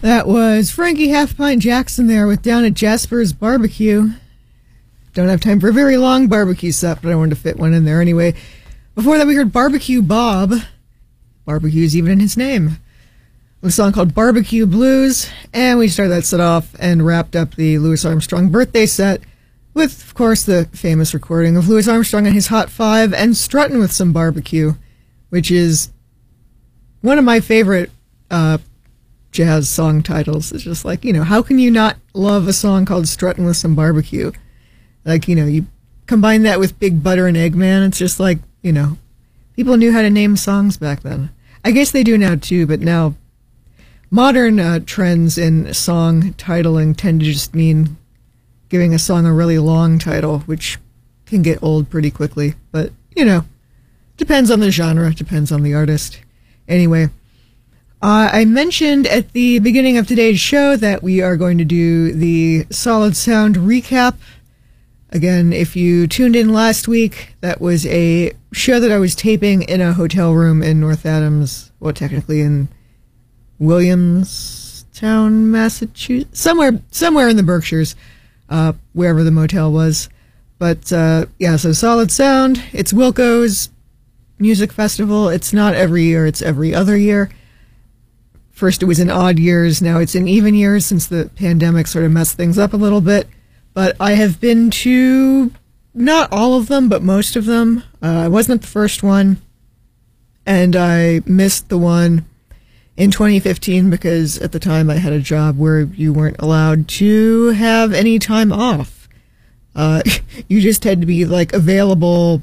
That was Frankie Half Pint Jackson there with Down at Jasper's Barbecue. Don't have time for a very long barbecue set, but I wanted to fit one in there anyway. Before that, we heard Barbecue Bob. Barbecue is even in his name. A song called Barbecue Blues, and we started that set off and wrapped up the Louis Armstrong birthday set with, of course, the famous recording of Louis Armstrong and his Hot Five and Struttin' with Some Barbecue, which is one of my favorite jazz song titles. It's just like, how can you not love a song called Struttin' with Some Barbecue? Like, you combine that with Big Butter and Eggman, it's just like, people knew how to name songs back then. I guess they do now too, but now modern trends in song titling tend to just mean giving a song a really long title, which can get old pretty quickly. But, depends on the genre, depends on the artist. Anyway, I mentioned at the beginning of today's show that we are going to do the Solid Sound recap. Again, if you tuned in last week, that was a show that I was taping in a hotel room in North Adams, well, technically in Williamstown, Massachusetts, somewhere in the Berkshires, wherever the motel was. But so Solid Sound, it's Wilco's music festival. It's not every year, it's every other year. First it was in odd years, now it's in even years since the pandemic sort of messed things up a little bit. But I have been to not all of them, but most of them. I wasn't at the first one, and I missed the one in 2015 because at the time I had a job where you weren't allowed to have any time off. You just had to be available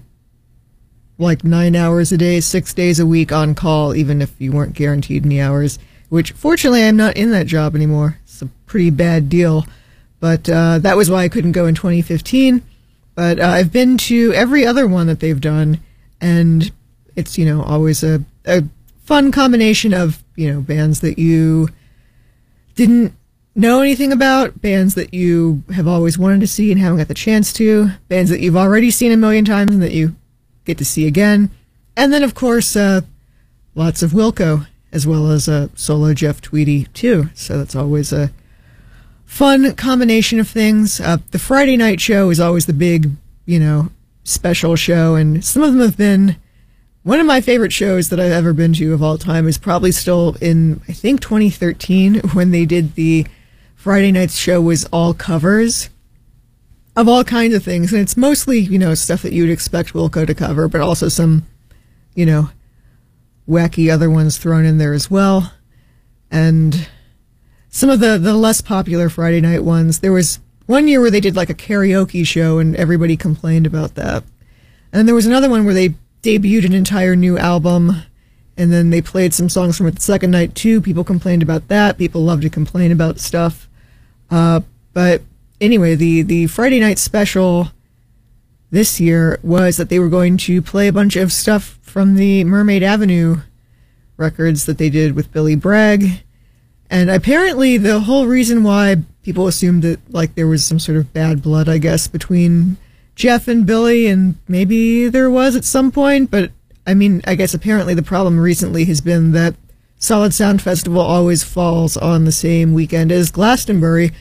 9 hours a day, 6 days a week on call, even if you weren't guaranteed any hours, which fortunately I'm not in that job anymore. It's a pretty bad deal, but that was why I couldn't go in 2015. But I've been to every other one that they've done, and it's, always a fun combination of, bands that you didn't know anything about, bands that you have always wanted to see and haven't got the chance to, bands that you've already seen a million times and that you get to see again, and then, of course, lots of Wilco, as well as solo Jeff Tweedy, too. So that's always a fun combination of things. The Friday night show is always the big, special show, and some of them have been one of my favorite shows that I've ever been to of all time is probably still in, I think, 2013, when they did the Friday night's show was all covers of all kinds of things. And it's mostly, stuff that you would expect Wilco to cover, but also some, wacky other ones thrown in there as well. And some of the less popular Friday night ones, there was one year where they did a karaoke show and everybody complained about that. And there was another one where they debuted an entire new album, and then they played some songs from it the second night too. People complained about that. People love to complain about stuff. But anyway, the Friday night special this year was that they were going to play a bunch of stuff from the Mermaid Avenue records that they did with Billy Bragg. And apparently the whole reason why people assumed that there was some sort of bad blood, I guess, between Jeff and Billy, and maybe there was at some point, but I guess apparently the problem recently has been that Solid Sound Festival always falls on the same weekend as Glastonbury,